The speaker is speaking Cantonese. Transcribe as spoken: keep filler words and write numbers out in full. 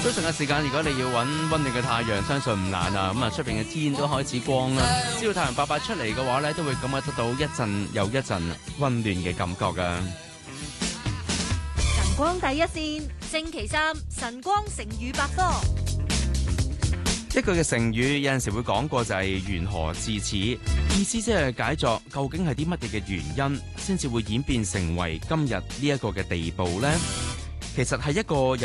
早上嘅時間，如果你要揾溫暖嘅太陽，相信唔難啊！咁啊，出邊嘅天都開始光啦。只要太陽白白出嚟嘅話咧，都會感覺得到一陣又一陣溫暖嘅感覺噶。 晨光第一線，星期三晨光成語百科。 一句嘅成語有陣時會講過就係緣何至此，意思即係解作究竟係啲乜嘢嘅原因，先至會演變成為今日呢一個嘅地步呢？其實係一個